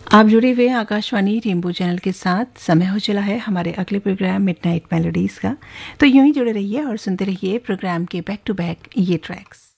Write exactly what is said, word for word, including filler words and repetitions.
आप जुड़े हुए हैं आकाशवाणी रेनबो चैनल के साथ। समय हो चला है हमारे अगले प्रोग्राम मिडनाइट मेलोडीज़ का, तो यूं ही जुड़े रहिए और सुनते रहिए प्रोग्राम के बैक टू बैक ये ट्रैक्स।